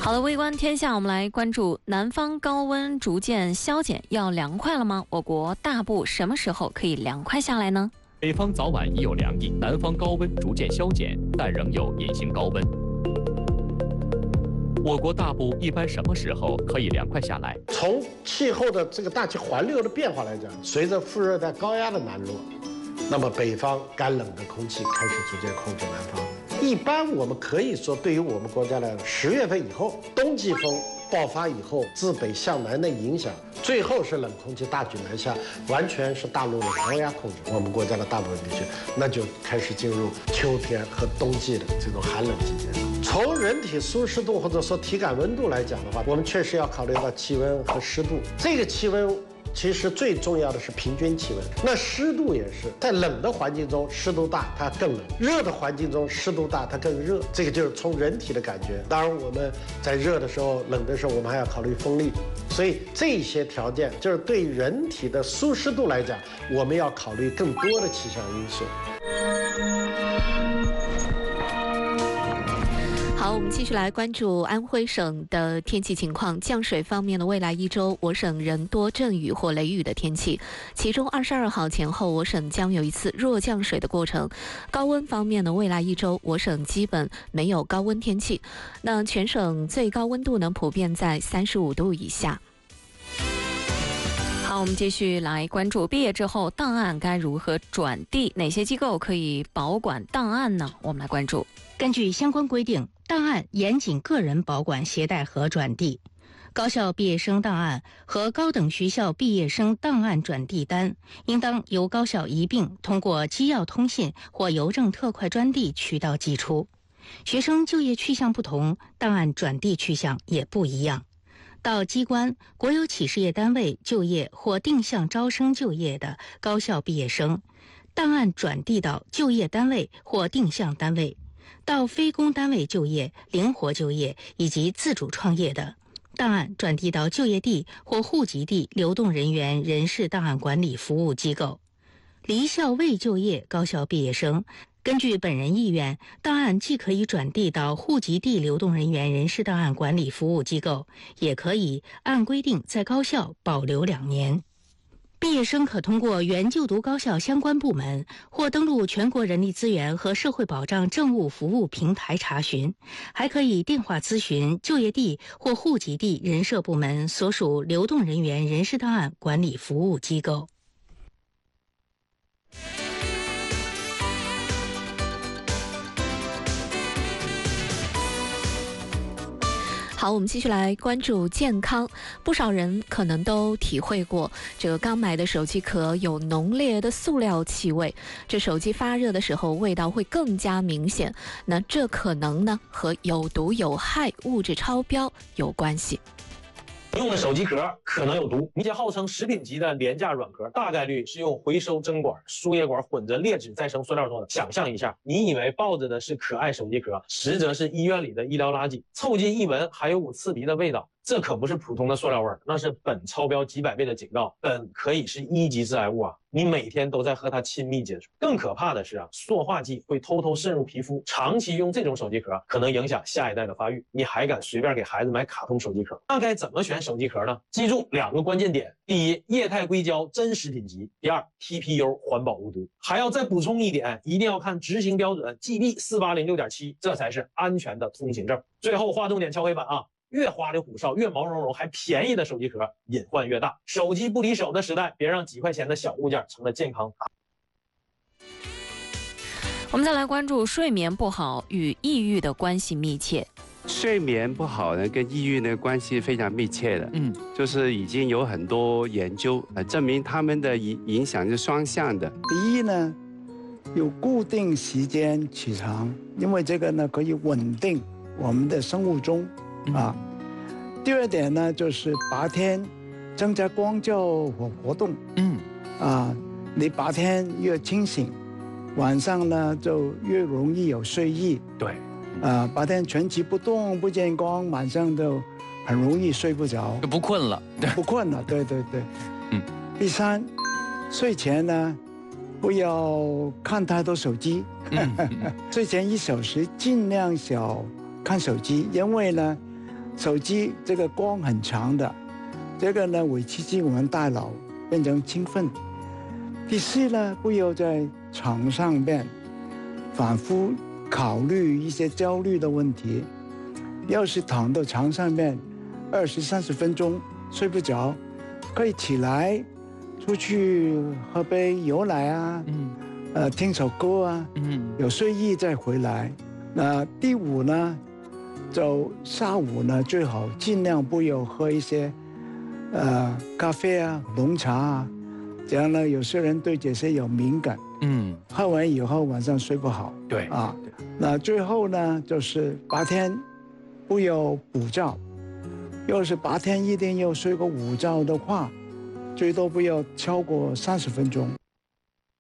好的，微观天下，我们来关注南方高温逐渐消减，要凉快了吗？我国大部什么时候可以凉快下来呢？ 北方早晚已有凉意，南方高温逐渐消减，但仍有隐形高温。我国大部一般什么时候可以凉快下来？ 从气候的这个大气环流的变化来讲，随着副热带高压的南落，那么北方干冷的空气开始逐渐控制南方。一般我们可以说，对于我们国家来说，10月份以后，冬季风爆发以后，自北向南的影响，最后是冷空气大举南下，完全是大陆的高压控制我们国家的大部分地区，那就开始进入秋天和冬季的这种寒冷季节。从人体舒适度或者说体感温度来讲的话，我们确实要考虑到气温和湿度。这个气温其实最重要的是平均气温，那湿度也是，在冷的环境中湿度大它更冷，热的环境中湿度大它更热，这个就是从人体的感觉。当然我们在热的时候冷的时候我们还要考虑风力，所以这些条件就是对人体的舒适度来讲，我们要考虑更多的气象因素。 好，我们继续来关注安徽省的天气情况。降水方面的未来一周，我省仍多阵雨或雷雨的天气，其中22号前后，我省将有一次弱降水的过程。高温方面的未来一周，我省基本没有高温天气。那全省最高温度呢，普遍在35度以下。好，我们继续来关注毕业之后档案该如何转递，哪些机构可以保管档案呢？我们来关注。 根据相关规定，档案严谨个人保管携带和转递。高校毕业生档案和高等学校毕业生档案转递单，应当由高校一并通过机要通信或邮政特快专递渠道寄出。学生就业去向不同，档案转递去向也不一样。到机关、国有企事业单位就业或定向招生就业的高校毕业生，档案转递到就业单位或定向单位；到非公单位就业、灵活就业以及自主创业的，档案转递到就业地或户籍地流动人员人事档案管理服务机构。离校未就业高校毕业生，根据本人意愿，档案既可以转递到户籍地流动人员人事档案管理服务机构，也可以按规定在高校保留2年。毕业生可通过原就读高校相关部门或登录全国人力资源和社会保障政务服务平台查询，还可以电话咨询就业地或户籍地人社部门所属流动人员人事档案管理服务机构。 好，我们继续来关注健康。不少人可能都体会过，这个刚买的手机壳有浓烈的塑料气味，这手机发热的时候味道会更加明显。那这可能呢和有毒有害物质超标有关系。 用的手机壳可能有毒，一些号称食品级的廉价软壳，大概率是用回收针管、输液管混着劣质再生塑料做的。想象一下，你以为抱着的是可爱手机壳，实则是医院里的医疗垃圾，凑近一闻还有股刺鼻的味道。这可不是普通的塑料味，那是苯超标几百倍的警告。苯可以是1级致癌物啊，你每天都在和它亲密接触。更可怕的是啊，塑化剂会偷偷渗入皮肤，长期用这种手机壳可能影响下一代的发育。你还敢随便给孩子买卡通手机壳？那该怎么选手机壳呢？记住2个关键点：第一，液态硅胶真食品级；第二， TPU 环保无毒。还要再补充一点，一定要看执行标准 GB 4806.7，这才是安全的通行证。最后划重点敲黑板啊！越花里胡哨、越毛茸茸还便宜的手机壳，隐患越大。手机不离手的时代，别让几块钱的小物件成了健康。 我们再来关注睡眠不好与抑郁的关系密切。 睡眠不好呢，跟抑郁呢关系非常密切的。就是已经有很多研究证明他们的影响是双向的。 第一呢，有固定时间起床，因为这个呢可以稳定我们的生物钟。第二点呢，就是白天增加光照和活动。你白天越清醒，晚上呢就越容易有睡意。 对， 白天全期不动不见光，晚上就很容易睡不着， 就不困了。 不困了，对。第三，睡前呢不要看太多手机。睡前1小时尽量少看手机，因为呢手机这个光很强的，这个呢会刺激我们大脑变成兴奋。第四呢，不要在床上面反复考虑一些焦虑的问题。要是躺到床上面20-30分钟睡不着，可以起来出去喝杯牛奶啊，听首歌啊，有睡意再回来。那第五呢，就下午呢最好尽量不要喝一些咖啡啊、浓茶啊，这样呢有些人对这些有敏感，喝完以后晚上睡不好。 对啊， 那最后呢就是白天不要补觉，要是白天一定要睡个午觉的话，最多不要超过30分钟。